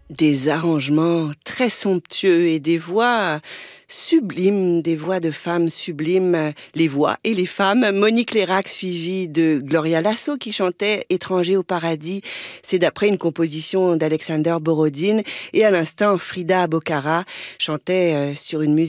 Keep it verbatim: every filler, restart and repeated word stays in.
Des arrangements très somptueux et des voix sublimes, des voix de femmes sublimes, les voix et les femmes. Monique Lérac, suivie de Gloria Lasso, qui chantait Étranger au paradis. C'est d'après une composition d'Alexander Borodine. Et à l'instant, Frida Bocara chantait sur une musique